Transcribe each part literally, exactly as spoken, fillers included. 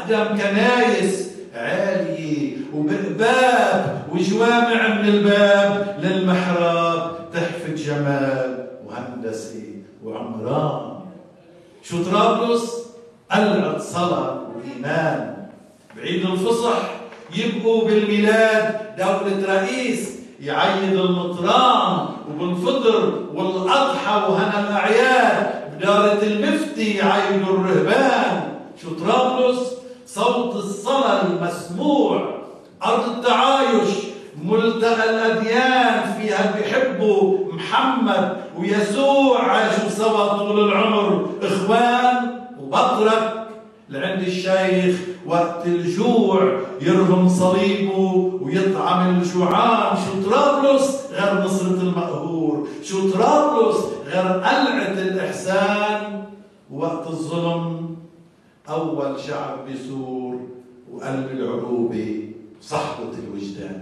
قدم كنايس عالية وباب وجوامع من الباب للمحراب تحفة جمال وهندسة وعمران. شو طرابلس؟ قلعة صلاة وإيمان. بعيد الفصح يبقوا بالميلاد دولة رئيس يعيد المطران، وبالفطر والأضحى وهنا الأعياد بدارة المفتي يعيدوا الرهبان. شو طرابلس؟ صوت الصلاة المسموع، أرض التعايش، ملتقى الأديان، فيها بيحبوا محمد ويسوع، عاشوا سوا طول العمر إخوان. وبطرك لعند الشيخ وقت الجوع يرهم صليبه ويطعم الجوعان. شو طرابلس غير نصرة المقهور؟ شو طرابلس غير قلعة الإحسان؟ وقت الظلم أول شعب بيثور وقلب العروبة صحبة الوجدان.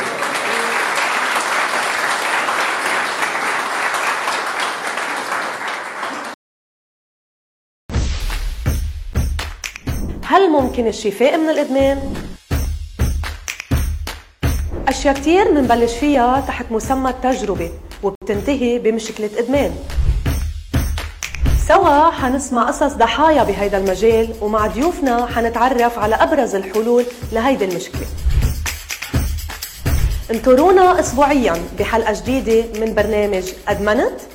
هل ممكن الشفاء من الإدمان؟ أشياء كتير منبلش فيها تحت مسمى التجربة وبتنتهي بمشكلة إدمان. سوا حنسمع قصص ضحايا بهيدا المجال، ومع ضيوفنا حنتعرف على أبرز الحلول لهيدي المشكلة. انطرونا أسبوعياً بحلقة جديدة من برنامج أدمنت